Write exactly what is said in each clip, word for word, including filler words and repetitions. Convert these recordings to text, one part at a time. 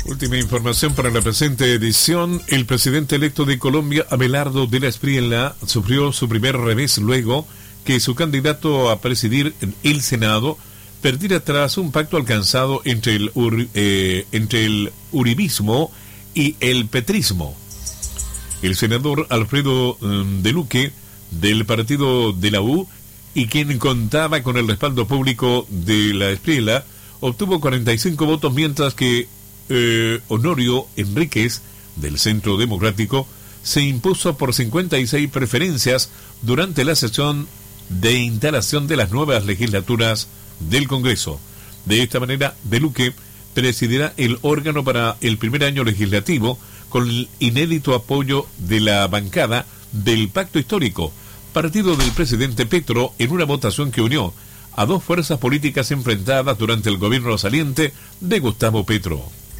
Última información para la presente edición. El presidente electo de Colombia, Abelardo de la Espriella, sufrió su primer revés luego que su candidato a presidir el Senado perdiera tras un pacto alcanzado entre el, ur, eh, entre el uribismo y el petrismo. El senador Alfredo um, de Luque, del partido de la U, y quien contaba con el respaldo público de la Espriella, obtuvo cuarenta y cinco votos, mientras que Eh, Honorio Enríquez, del Centro Democrático, se impuso por cincuenta y seis preferencias durante la sesión de instalación de las nuevas legislaturas del Congreso. De esta manera, De Luque presidirá el órgano para el primer año legislativo con el inédito apoyo de la bancada del Pacto Histórico, partido del presidente Petro, en una votación que unió a dos fuerzas políticas enfrentadas durante el gobierno saliente de Gustavo Petro.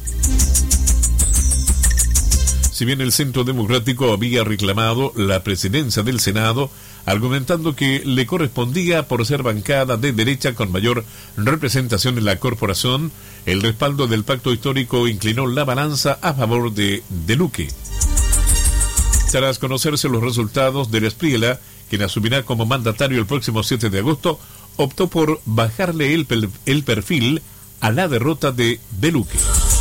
Si bien el Centro Democrático había reclamado la presidencia del Senado, argumentando que le correspondía por ser bancada de derecha con mayor representación en la corporación, el respaldo del Pacto Histórico inclinó la balanza a favor de De Luque. Tras conocerse los resultados de la Espriella, quien asumirá como mandatario el próximo siete de agosto, optó por bajarle el, el perfil a la derrota de De Luque.